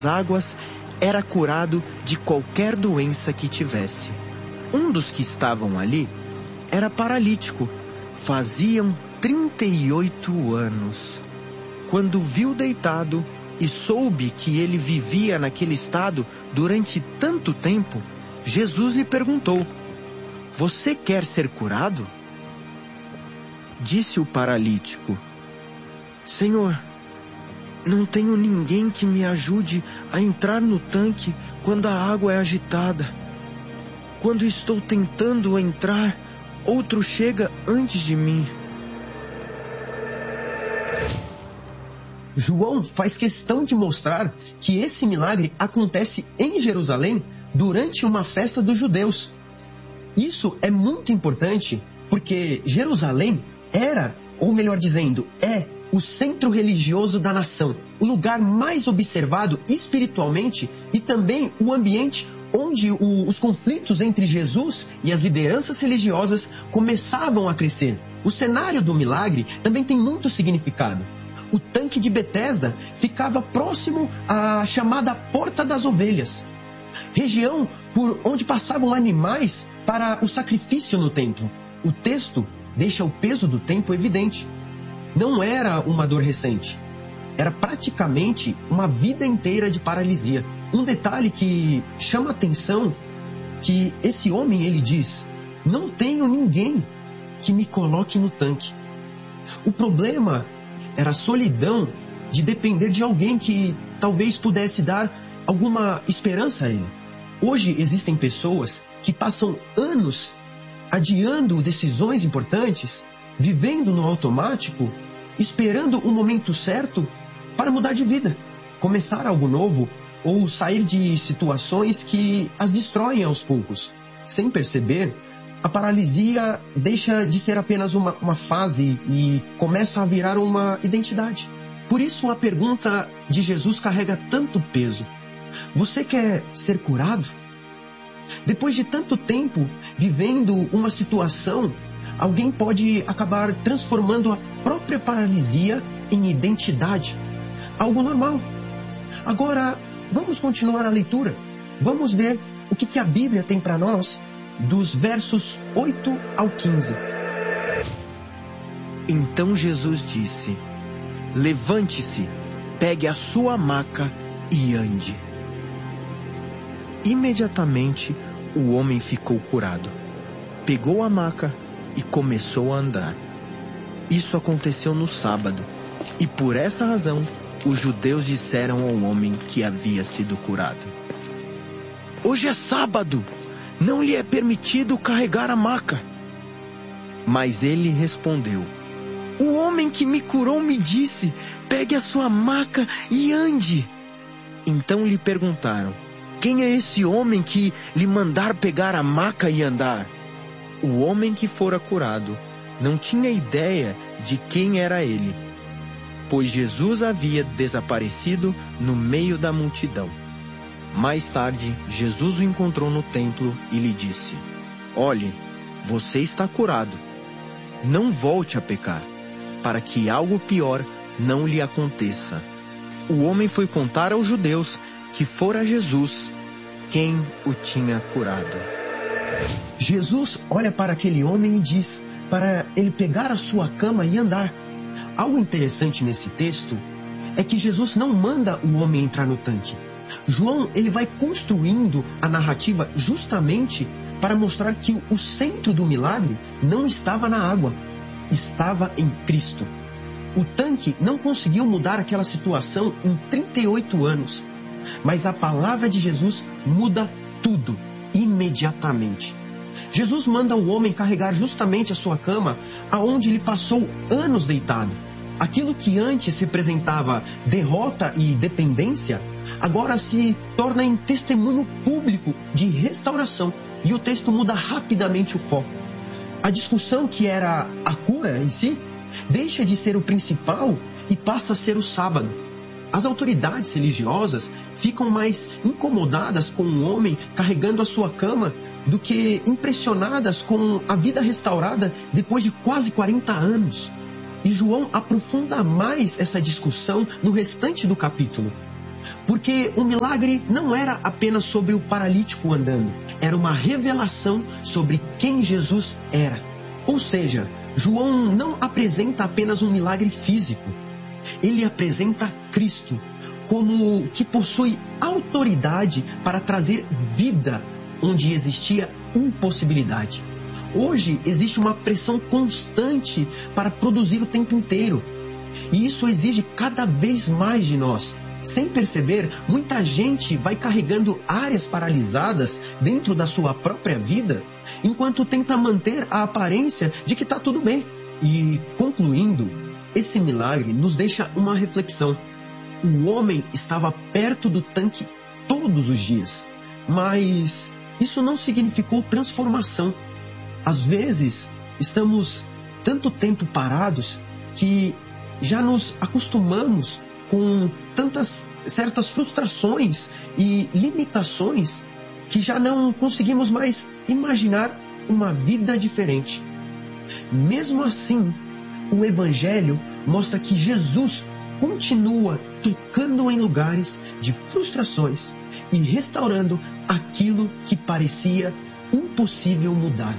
águas, era curado de qualquer doença que tivesse. Um dos que estavam ali era paralítico. Faziam 38 anos. Quando viu deitado e soube que ele vivia naquele estado durante tanto tempo, Jesus lhe perguntou: "Você quer ser curado?" Disse o paralítico: "Senhor, não tenho ninguém que me ajude a entrar no tanque quando a água é agitada. Quando estou tentando entrar, outro chega antes de mim." João faz questão de mostrar que esse milagre acontece em Jerusalém durante uma festa dos judeus. Isso é muito importante porque Jerusalém era, ou melhor dizendo, é o centro religioso da nação, o lugar mais observado espiritualmente e também o ambiente onde os conflitos entre Jesus e as lideranças religiosas começavam a crescer. O cenário do milagre também tem muito significado. O tanque de Betesda ficava próximo à chamada Porta das Ovelhas, região por onde passavam animais para o sacrifício no templo. O texto deixa o peso do tempo evidente. Não era uma dor recente, era praticamente uma vida inteira de paralisia. Um detalhe que chama atenção, que esse homem, ele diz: "Não tenho ninguém que me coloque no tanque." O problema era a solidão de depender de alguém que talvez pudesse dar alguma esperança a ele. Hoje existem pessoas que passam anos adiando decisões importantes, vivendo no automático, esperando o momento certo para mudar de vida, começar algo novo ou sair de situações que as destroem aos poucos. Sem perceber, a paralisia deixa de ser apenas uma fase e começa a virar uma identidade. Por isso a pergunta de Jesus carrega tanto peso. Você quer ser curado? Depois de tanto tempo vivendo uma situação, alguém pode acabar transformando a própria paralisia em identidade, algo normal. Agora, vamos continuar a leitura. Vamos ver o que a Bíblia tem para nós dos versos 8 ao 15. Então Jesus disse: "Levante-se, pegue a sua maca e ande." Imediatamente o homem ficou curado. Pegou a maca e começou a andar. Isso aconteceu no sábado, e por essa razão os judeus disseram ao homem que havia sido curado: "Hoje é sábado, não lhe é permitido carregar a maca." Mas ele respondeu: "O homem que me curou me disse: pegue a sua maca e ande." Então lhe perguntaram: "Quem é esse homem que lhe mandar pegar a maca e andar?" O homem que fora curado não tinha ideia de quem era ele, pois Jesus havia desaparecido no meio da multidão. Mais tarde, Jesus o encontrou no templo e lhe disse: "Olhe, você está curado. Não volte a pecar, para que algo pior não lhe aconteça." O homem foi contar aos judeus que fora Jesus quem o tinha curado. Jesus olha para aquele homem e diz para ele pegar a sua cama e andar. Algo interessante nesse texto é que Jesus não manda o homem entrar no tanque. João, ele vai construindo a narrativa justamente para mostrar que o centro do milagre não estava na água, estava em Cristo. O tanque não conseguiu mudar aquela situação em 38 anos, mas a palavra de Jesus muda tudo, imediatamente. Jesus manda o homem carregar justamente a sua cama, aonde ele passou anos deitado. Aquilo que antes representava derrota e dependência, agora se torna em testemunho público de restauração. E o texto muda rapidamente o foco. A discussão que era a cura em si, deixa de ser o principal e passa a ser o sábado. As autoridades religiosas ficam mais incomodadas com o homem carregando a sua cama do que impressionadas com a vida restaurada depois de quase 40 anos. E João aprofunda mais essa discussão no restante do capítulo. Porque o milagre não era apenas sobre o paralítico andando, era uma revelação sobre quem Jesus era. Ou seja, João não apresenta apenas um milagre físico, ele apresenta Cristo como que possui autoridade para trazer vida onde existia impossibilidade. Hoje existe uma pressão constante para produzir o tempo inteiro, e isso exige cada vez mais de nós. Sem perceber, muita gente vai carregando áreas paralisadas dentro da sua própria vida, enquanto tenta manter a aparência de que está tudo bem. E, concluindo, esse milagre nos deixa uma reflexão. O homem estava perto do tanque todos os dias, mas isso não significou transformação. Às vezes, estamos tanto tempo parados que já nos acostumamos com tantas certas frustrações e limitações que já não conseguimos mais imaginar uma vida diferente. Mesmo assim, o Evangelho mostra que Jesus continua tocando em lugares de frustrações e restaurando aquilo que parecia impossível mudar.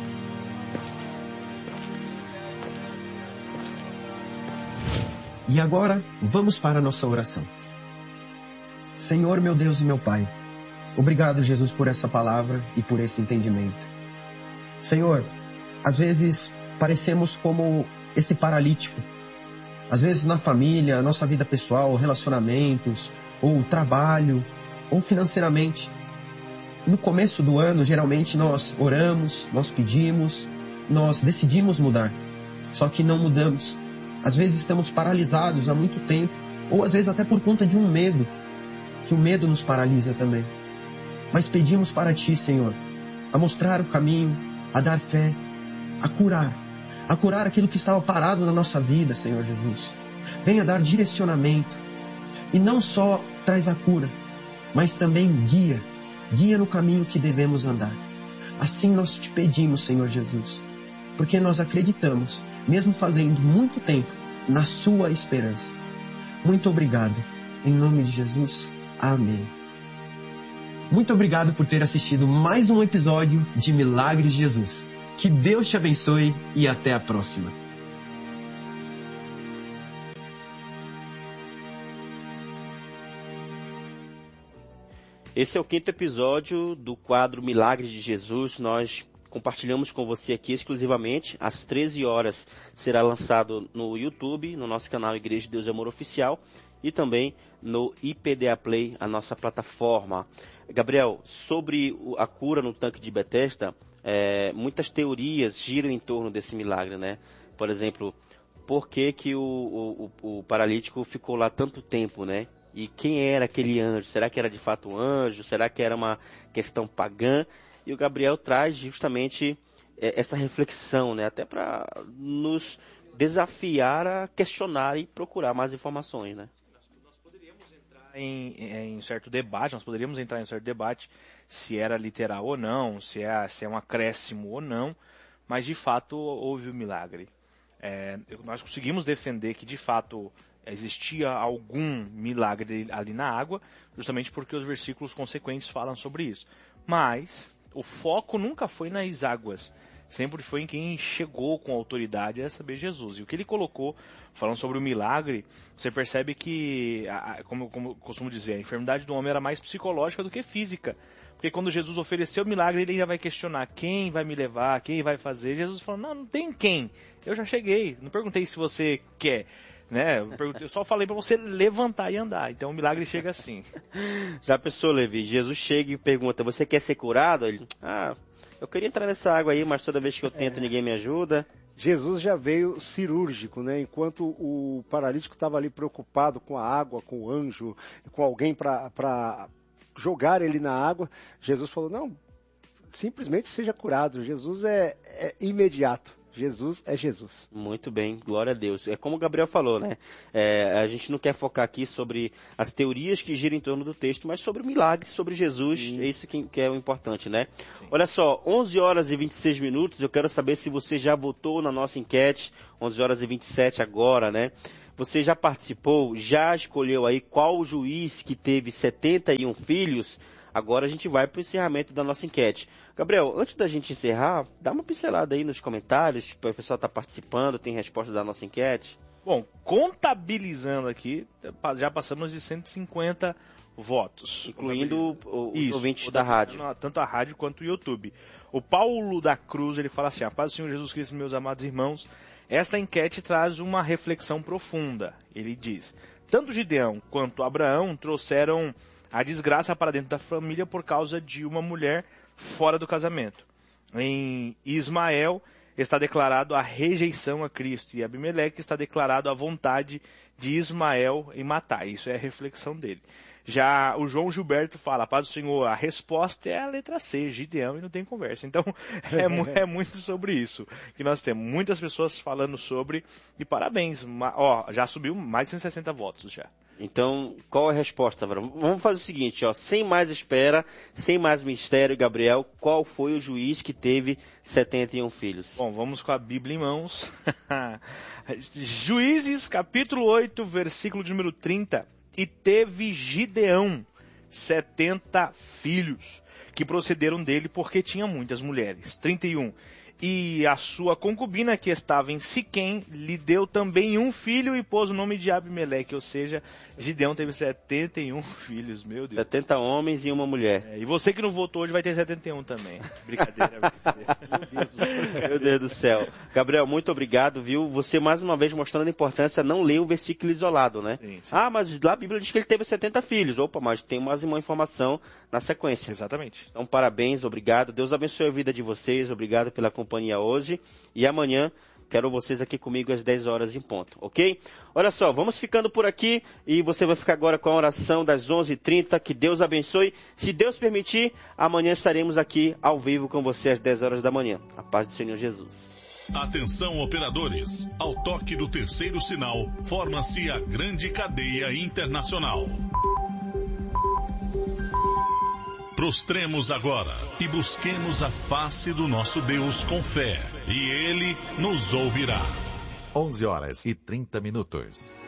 E agora, vamos para a nossa oração. Senhor, meu Deus e meu Pai, obrigado, Jesus, por essa palavra e por esse entendimento. Senhor, às vezes parecemos como esse paralítico. Às vezes na família, nossa vida pessoal, relacionamentos, ou trabalho, ou financeiramente. No começo do ano, geralmente nós oramos, nós pedimos, nós decidimos mudar. Só que não mudamos. Às vezes estamos paralisados há muito tempo, ou às vezes até por conta de um medo, que o medo nos paralisa também. Mas pedimos para Ti, Senhor, a mostrar o caminho, a dar fé, a curar aquilo que estava parado na nossa vida, Senhor Jesus. Venha dar direcionamento, e não só traz a cura, mas também guia no caminho que devemos andar. Assim nós te pedimos, Senhor Jesus, porque nós acreditamos, mesmo fazendo muito tempo, na sua esperança. Muito obrigado. Em nome de Jesus. Amém. Muito obrigado por ter assistido mais um episódio de Milagres de Jesus. Que Deus te abençoe e até a próxima. Esse é o 5º episódio do quadro Milagres de Jesus. Nós compartilhamos com você aqui exclusivamente. Às 13 horas será lançado no YouTube, no nosso canal Igreja de Deus e Amor Oficial, e também no IPDA Play, a nossa plataforma. Gabriel, sobre a cura no tanque de Betesda, muitas teorias giram em torno desse milagre, né? Por exemplo, por que o paralítico ficou lá tanto tempo, né? E quem era aquele anjo? Será que era de fato um anjo? Será que era uma questão pagã? E o Gabriel traz justamente essa reflexão, né? Até para nos desafiar a questionar e procurar mais informações, né? Nós poderíamos entrar em certo debate se era literal ou não, se é um acréscimo ou não, mas de fato houve o milagre. Nós conseguimos defender que de fato existia algum milagre ali na água, justamente porque os versículos consequentes falam sobre isso. Mas o foco nunca foi nas águas, sempre foi em quem chegou com autoridade a saber, Jesus. E o que ele colocou, falando sobre o milagre, você percebe que, como eu costumo dizer, a enfermidade do homem era mais psicológica do que física. Porque quando Jesus ofereceu o milagre, ele ainda vai questionar quem vai me levar, quem vai fazer. Jesus falou, não tem quem, eu já cheguei, não perguntei se você quer. Né? Eu só falei para você levantar e andar. Então o milagre chega assim. Já pensou, Levi? Jesus chega e pergunta, você quer ser curado? Ele, eu queria entrar nessa água aí, mas toda vez que eu tento ninguém me ajuda. Jesus já veio cirúrgico, né? Enquanto o paralítico estava ali preocupado com a água, com o anjo, com alguém para jogar ele na água, Jesus falou, não, simplesmente seja curado. Jesus é imediato. Jesus é Jesus. Muito bem, glória a Deus. É como o Gabriel falou, né? A gente não quer focar aqui sobre as teorias que giram em torno do texto, mas sobre o milagre, sobre Jesus. Sim. É isso que é o importante, né? Sim. Olha só, 11 horas e 26 minutos. Eu quero saber se você já votou na nossa enquete. 11 horas e 27 agora, né? Você já participou, já escolheu aí qual o juiz que teve 71 filhos? Agora a gente vai para o encerramento da nossa enquete. Gabriel, antes da gente encerrar, dá uma pincelada aí nos comentários, o pessoal está participando, tem respostas da nossa enquete. Bom, contabilizando aqui, já passamos de 150 votos. Incluindo os ouvintes da rádio. Tanto a rádio quanto o YouTube. O Paulo da Cruz, ele fala assim: a paz do Senhor Jesus Cristo, meus amados irmãos, esta enquete traz uma reflexão profunda. Ele diz: tanto Gideão quanto Abraão trouxeram a desgraça para dentro da família por causa de uma mulher fora do casamento. Em Ismael está declarado a rejeição a Cristo, e Abimeleque está declarado a vontade de Ismael em matar. Isso é a reflexão dele. Já o João Gilberto fala: paz do Senhor, a resposta é a letra C, Gideão, e não tem conversa. Então, é muito sobre isso que nós temos. Muitas pessoas falando sobre, e parabéns, já subiu mais de 160 votos já. Então, qual é a resposta, Abraão? Vamos fazer o seguinte, sem mais espera, sem mais mistério, Gabriel, qual foi o juiz que teve 71 filhos? Bom, vamos com a Bíblia em mãos. Juízes, capítulo 8, versículo de número 30. E teve Gideão 70 filhos, que procederam dele porque tinha muitas mulheres. 31. E a sua concubina, que estava em Siquém, lhe deu também um filho e pôs o nome de Abimeleque. Ou seja, Gideão teve 71 filhos, meu Deus. 70 homens e uma mulher. E você que não votou hoje vai ter 71 também. Brincadeira. Meu Deus do céu. Gabriel, muito obrigado, viu? Você mais uma vez mostrando a importância de não ler o versículo isolado, né? Sim. Mas lá a Bíblia diz que ele teve 70 filhos. Opa, mas tem mais uma informação na sequência. Exatamente. Então, parabéns, obrigado. Deus abençoe a vida de vocês. Obrigado pela companhia hoje. E amanhã quero vocês aqui comigo às 10 horas em ponto, ok? Olha só, vamos ficando por aqui e você vai ficar agora com a oração das 11h30. Que Deus abençoe. Se Deus permitir, amanhã estaremos aqui ao vivo com você às 10 horas da manhã. A paz do Senhor Jesus. Atenção, operadores. Ao toque do terceiro sinal, forma-se a grande cadeia internacional. Prostremos agora e busquemos a face do nosso Deus com fé, e Ele nos ouvirá. 11h30.